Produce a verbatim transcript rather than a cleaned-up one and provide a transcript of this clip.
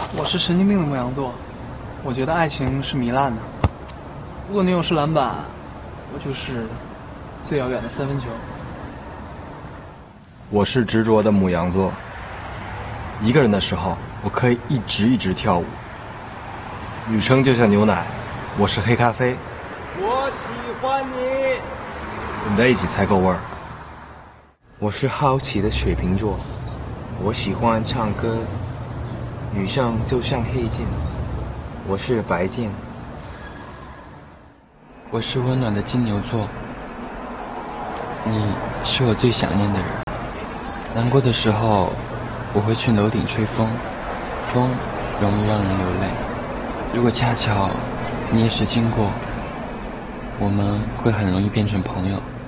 我是神经病的牧羊座，我觉得爱情是糜烂的。如果女友是篮板，我就是最遥远的三分球。 我是执着的牧羊座，一个人的时候，我可以一直一直跳舞。女生就像牛奶，我是黑咖啡。 我喜欢你， 我们在一起才够味儿。 我是好奇的水瓶座，我喜欢唱歌。女生就像黑键，我是白键。 我是温暖的金牛座，你是我最想念的人。难过的时候，我会去楼顶吹风，风容易让人流泪。如果恰巧你也是经过，我们会很容易变成朋友。